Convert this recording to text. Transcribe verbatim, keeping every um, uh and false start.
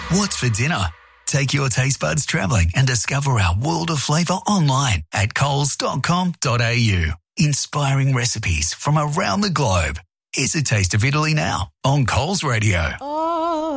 What's for dinner? Take your taste buds travelling and discover our world of flavour online at coles dot com dot a u. Inspiring recipes from around the globe. Here's a taste of Italy now on Coles Radio. Oh,